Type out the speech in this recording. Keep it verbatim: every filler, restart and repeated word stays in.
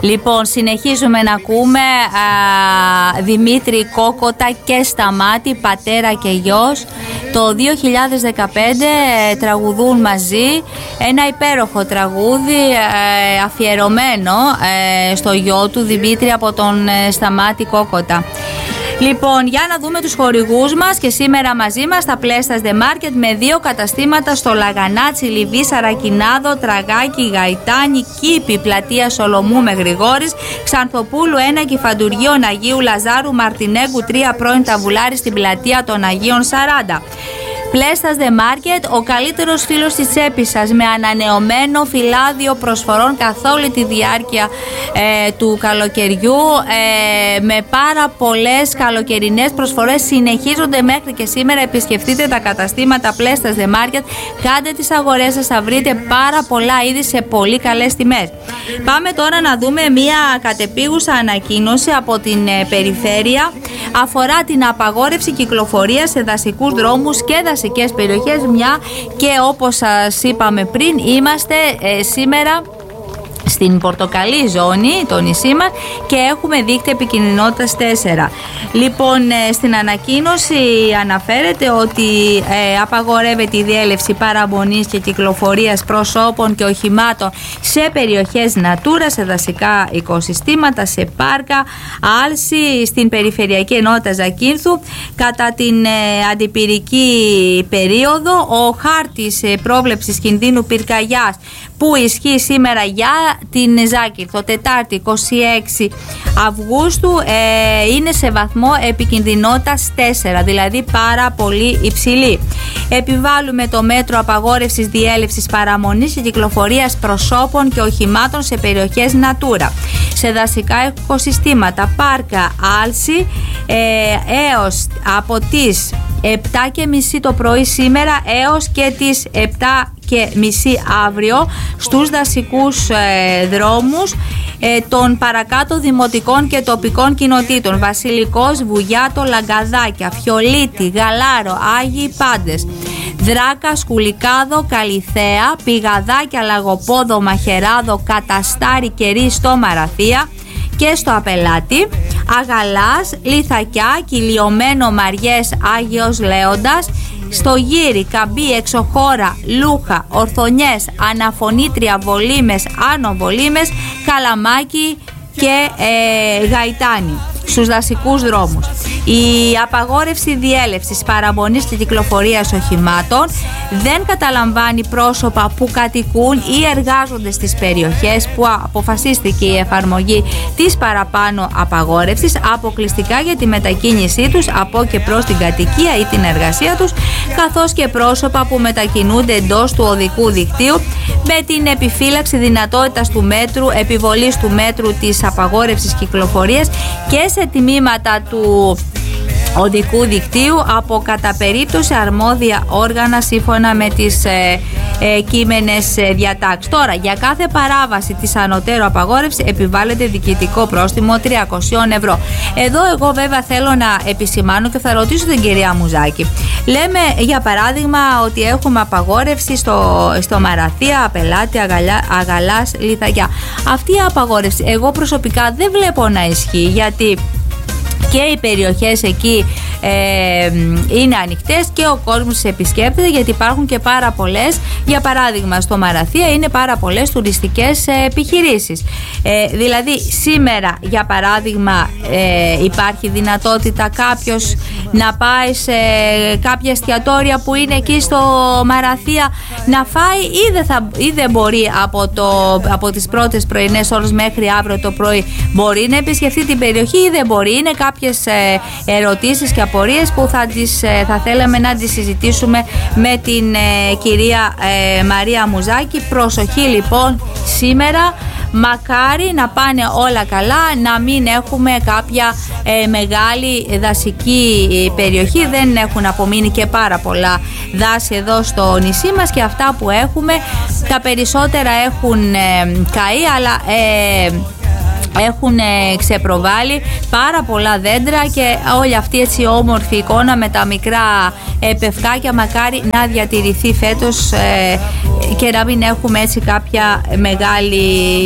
Λοιπόν, συνεχίζουμε να ακούμε α, Δημήτρη Κόκοτα και Σταμάτη, πατέρα και γιος. Το δύο χιλιάδες δεκαπέντε ε, τραγουδούν μαζί ένα υπέροχο τραγούδι ε, αφιερωμένο ε, στο γιο του Δημήτρη από τον ε, Σταμάτη Κόκοτα. Λοιπόν, για να δούμε τους χορηγούς μας και σήμερα μαζί μας στα Πλέστας The Market με δύο καταστήματα στο Λαγανάτσι, Λιβύη, Σαρακινάδο, Τραγάκι, Γαϊτάνη, Κήπη, Πλατεία Σολομού με Γρηγόρης, Ξανθοπούλου ένα και Φαντουργίων Αγίου Λαζάρου, Μαρτινέγκου τρία, πρώην Ταβουλάρη στην Πλατεία των Αγίων σαράντα. Πλέστας The Market, ο καλύτερος φίλος της τσέπης σας, με ανανεωμένο φυλάδιο προσφορών καθ' όλη τη διάρκεια ε, του καλοκαιριού, ε, με πάρα πολλές καλοκαιρινές προσφορές συνεχίζονται μέχρι και σήμερα. Επισκεφτείτε τα καταστήματα Πλέστας The Market, κάντε τις αγορές σας, θα βρείτε πάρα πολλά είδη σε πολύ καλές τιμές. Πάμε τώρα να δούμε μια κατεπίγουσα ανακοίνωση από την ε, περιφέρεια. Αφορά την απαγόρευση κυκλοφορίας σε δασικούς δρόμους και δασικές περιοχές, μια και όπως σας είπαμε πριν, είμαστε ε, σήμερα στην πορτοκαλί ζώνη, το νησί μας, και έχουμε δείκτη επικινδυνότητας τέσσερα. Λοιπόν, στην ανακοίνωση αναφέρεται ότι ε, απαγορεύεται η διέλευση παραμονής και κυκλοφορίας προσώπων και οχημάτων σε περιοχές Natura, σε δασικά οικοσυστήματα, σε πάρκα, άλση, στην περιφερειακή ενότητα Ζακίνθου κατά την ε, αντιπυρική περίοδο. Ο χάρτης ε, πρόβλεψης κινδύνου πυρκαγιάς που ισχύει σήμερα για την Ζάκυνθο, Τετάρτη είκοσι έξι Αυγούστου, ε, είναι σε βαθμό επικινδυνότητας τέσσερα, δηλαδή πάρα πολύ υψηλή. Επιβάλλουμε το μέτρο απαγόρευσης διέλευσης παραμονής και κυκλοφορίας προσώπων και οχημάτων σε περιοχές Natura, σε δασικά οικοσυστήματα, πάρκα, άλση, ε, έως από τις επτά και μισή το πρωί σήμερα έως και τις επτά και μισή αύριο στους δασικούς ε, δρόμους ε, των παρακάτω δημοτικών και τοπικών κοινοτήτων: Βασιλικός, Βουγιάτο, Λαγκαδάκια, Φιολίτη, Γαλάρο, Άγιοι Πάντες, Δράκα, Σκουλικάδο, Καλιθέα, Πηγαδάκια, Λαγοπόδο, Μαχαιράδο, Καταστάρι, Κερί στο Μαραθία και στο Απελάτη, Αγαλάς, Λιθακιά, Κιλιωμένο, Μαριές, Άγιος Λέοντας, στο Γύρι, Καμπή, Εξοχώρα, Λούχα, Ορθονιές, Αναφωνήτρια, Βολίμες, Άνω Βολίμες, Καλαμάκι και ε, Γαϊτάνη στους δασικούς δρόμους. Η απαγόρευση διέλευσης, παραμονής και κυκλοφορίας οχημάτων δεν καταλαμβάνει πρόσωπα που κατοικούν ή εργάζονται στις περιοχές που αποφασίστηκε η εφαρμογή της παραπάνω απαγόρευσης, αποκλειστικά για τη μετακίνησή τους από και προς την κατοικία ή την εργασία τους, καθώς και πρόσωπα που μετακινούνται εντός του οδικού δικτύου με την επιφύλαξη δυνατότητας του μέτρου, επιβολής του μέτρου της απαγόρευσης κυκλοφορίας και σε τιμήματα του οδικού δικτύου από κατά περίπτωση αρμόδια όργανα σύμφωνα με τις ε, ε, κείμενες ε, διατάξεις. Τώρα, για κάθε παράβαση της ανωτέρω απαγόρευσης επιβάλλεται διοικητικό πρόστιμο τριακόσια ευρώ. Εδώ εγώ βέβαια θέλω να επισημάνω και θα ρωτήσω την κυρία Μουζάκη. Λέμε για παράδειγμα ότι έχουμε απαγόρευση στο, στο Μαραθία, Απελάτη, Αγαλιά, Αγαλάς, Λιθακιά. Αυτή η απαγόρευση εγώ προσωπικά δεν βλέπω να ισχύει, γιατί και οι περιοχές εκεί ε, είναι ανοιχτές και ο κόσμος επισκέπτεται, γιατί υπάρχουν και πάρα πολλές, για παράδειγμα στο Μαραθία είναι πάρα πολλές τουριστικές ε, επιχειρήσεις. Ε, δηλαδή σήμερα για παράδειγμα ε, υπάρχει δυνατότητα κάποιος να πάει σε κάποια εστιατόρια που είναι εκεί στο Μαραθία να φάει, ή δεν, θα, ή δεν μπορεί από, το, από τις πρώτες πρωινές ώρες μέχρι αύριο το πρωί μπορεί να επισκεφτεί την περιοχή, ή δεν μπορεί? Είναι κάποιες ε, ερωτήσεις και απορίες που θα, τις, ε, θα θέλαμε να τις συζητήσουμε με την ε, κυρία ε, Μαρία Μουζάκη. Προσοχή λοιπόν σήμερα, μακάρι να πάνε όλα καλά, να μην έχουμε κάποια ε, μεγάλη δασική περιοχή. Δεν έχουν απομείνει και πάρα πολλά δάση εδώ στο νησί μας, και αυτά που έχουμε τα περισσότερα έχουν ε, καεί, αλλά ε, έχουν ξεπροβάλει πάρα πολλά δέντρα και όλη αυτή έτσι όμορφη εικόνα με τα μικρά πευκάκια μακάρι να διατηρηθεί φέτος ε, και να μην έχουμε έτσι κάποια μεγάλη